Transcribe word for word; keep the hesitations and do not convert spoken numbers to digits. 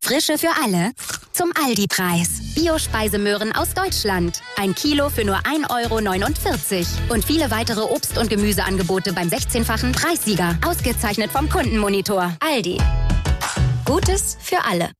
Frische für alle zum Aldi-Preis. Bio-Speisemöhren aus Deutschland. Ein Kilo für nur ein Euro neunundvierzig. Und viele weitere Obst- und Gemüseangebote beim sechzehnfachen Preissieger. Ausgezeichnet vom Kundenmonitor. Aldi. Gutes für alle.